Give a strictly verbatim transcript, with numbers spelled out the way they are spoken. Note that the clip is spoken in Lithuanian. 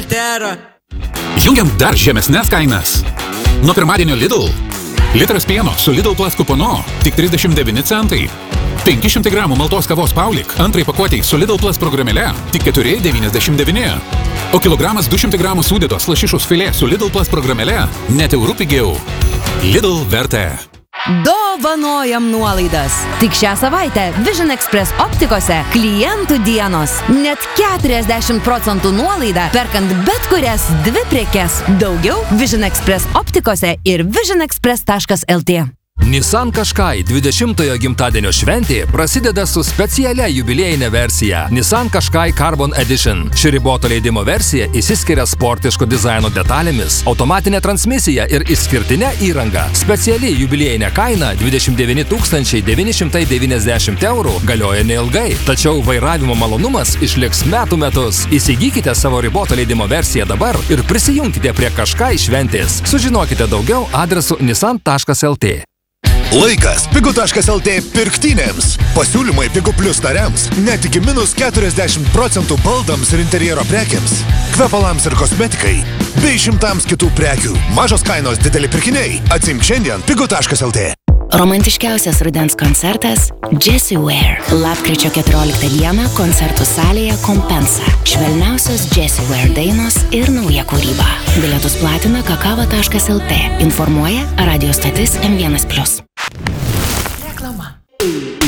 charakterą. Jungiam dar žemesnės kainas. Nuo pirmadienio Lidl. Litras pieno su Lidl Plus kuponu tik trisdešimt devyni centai. penki šimtai gramų maltos kavos Paulik antrai pakuotei su Lidl Plus programėle tik keturi devyniasdešimt devyni. O kilogramas du šimtai gramų sūdytos lašišos filė su Lidl Plus programėle net eurų pigiau. Lidl vertė. Dovanojam nuolaidas. Tik šią savaitę Vision Express optikose klientų dienos. Net keturiasdešimt procentų nuolaida perkant bet kurias dvi prekes. Daugiau Vision Express optikose ir vision express taškas el tė. Nissan Qashqai dvidešimtojo gimtadienio šventė prasideda su specialia jubiliejinė versija Nissan Qashqai Carbon Edition. Ši riboto leidimo versija išsiskiria sportiško dizaino detalėmis, automatinė transmisija ir išskirtinė įranga. Speciali jubiliejinė kaina dvidešimt devyni tūkstančiai devyni šimtai devyniasdešimt eurų galioja neilgai, tačiau vairavimo malonumas išliks metų metus. Įsigykite savo riboto leidimo versiją dabar ir prisijunkite prie Qashqai šventės. Sužinokite daugiau adresu nissan taškas el tė. Laikas pigu taškas el tė pirktynėms. Pasiūlymai Pigu Plus nariams net iki minus keturiasdešimt procentų baldams ir interjero prekiams, kvepalams ir kosmetikai, bei šimtams kitų prekių. Mažos kainos, dideli pirkiniai. Atsiimk šiandien Pigu taškas el tė. Romantiškiausias rudens koncertas Jessie Ware. Lapkričio keturioliktą dieną koncertų salėje Kompensa. Švelniausios Jessie Ware dainos ir nauja kūryba. Bilietus platina kakava taškas el tė. Informuoja radio stotis em vienas plius.